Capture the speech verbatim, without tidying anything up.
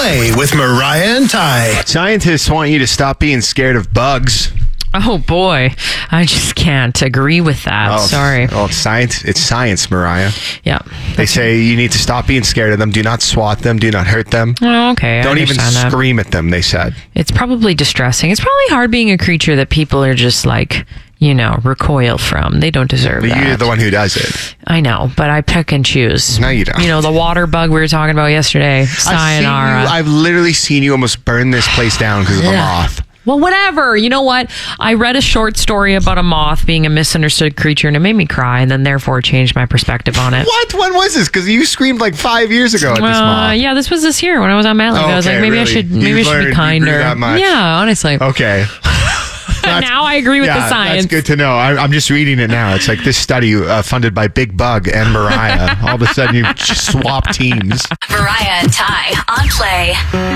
Play with Mariah and Ty. Scientists want you to stop being scared of bugs. Oh boy, I just can't agree with that. Oh, Sorry. Oh, it's science. It's science, Mariah. Yeah. They say you need to stop being scared of them. Do not swat them. Do not hurt them. Oh, okay. I Don't even understand that. scream at them, they said. It's probably distressing. It's probably hard being a creature that people are just like, you know, recoil from. They don't deserve But that. you're the one who does it. I know, but I pick and choose. No, you don't. You know, the water bug we were talking about yesterday. Sayonara. I've, seen you, I've literally seen you almost burn this place down because of a Yeah. moth. Well, whatever. You know what? I read a short story about a moth being a misunderstood creature, and it made me cry, and then therefore changed my perspective on it. What? When was this? Because you screamed like five years ago at this Uh, moth. yeah, this was this year when I was on Mat Leave. Oh, I was okay, like, maybe really? I should, You maybe I should learned- be you kinder. grew that much? Yeah, honestly. Okay. Now I agree with yeah, the science. That's good to know. I, I'm just reading it now. It's like this study uh, funded by Big Bug and Mariah. All of a sudden, you just swap teams. Mariah and Ty on Play.